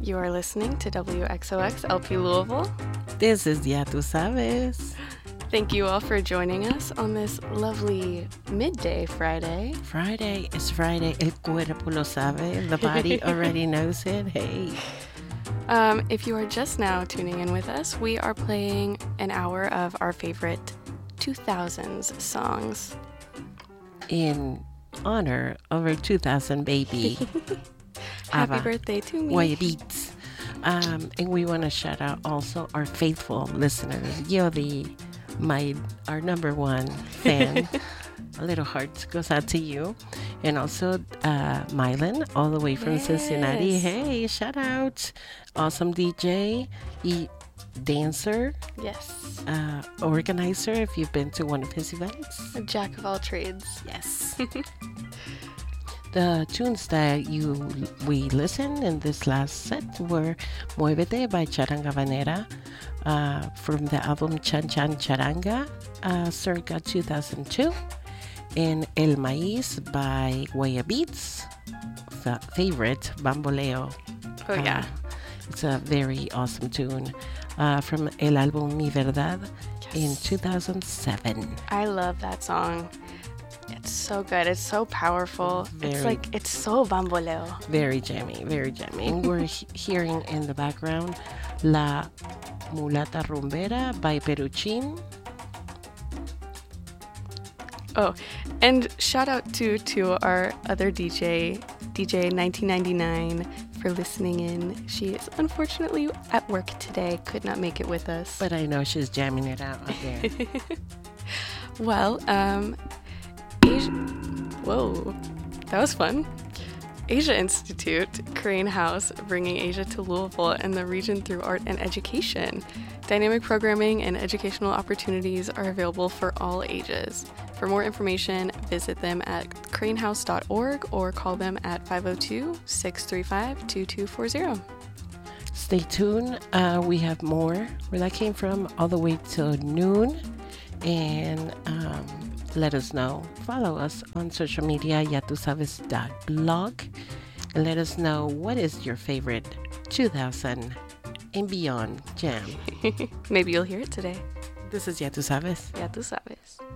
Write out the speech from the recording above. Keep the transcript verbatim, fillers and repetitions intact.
You are listening to W X O X L P Louisville. This is Ya Tu Sabes. Thank you all for joining us on this lovely midday Friday. Friday is Friday. El cuerpo lo sabe. The body already knows it. Hey. Um, if you are just now tuning in with us, we are playing an hour of our favorite two thousands songs. In honor of our two thousand baby. Happy Ava birthday to me. Guayabits. Um, and we want to shout out also our faithful listeners. Yodi, my our number one fan. A little heart goes out to you. And also uh, Mylan, all the way from Yes. Cincinnati. Hey, shout out. Awesome D J, y dancer, Yes. uh, organizer if you've been to one of his events. A jack of all trades. Yes. The tunes that you we listened in this last set were Muévete by Charanga Vanera uh, from the album Chan Chan Charanga, uh, circa two thousand two, and El Maíz by Guayabits, fa- favorite Bamboleo. Oh, yeah. Uh, it's a very awesome tune uh, from El Álbum Mi Verdad in Yes. two thousand seven. I love that song. It's so good. It's so powerful. It's Very. like, it's so bamboleo. Very jammy, very jammy. And we're he- hearing in the background La Mulata Rumbera by Peruchin. Oh, and shout out to, to our other D J, D J nineteen ninety-nine, for listening in. She is unfortunately at work today, could not make it with us. But I know she's jamming it out out there. Well, um, Asia, whoa, that was fun. Asia Institute, Crane House, bringing Asia to Louisville and the region through art and education. Dynamic programming and educational opportunities are available for all ages. For more information, visit them at cranehouse dot org or call them at five oh two, six three five, two two four zero. Stay tuned. Uh, we have more where that came from all the way till noon. And um, let us know. Follow us on social media, ya tu sabes dot blog. And let us know what is your favorite two thousand and beyond jam. Maybe you'll hear it today. This is Ya Tu Sabes. Ya tú sabes.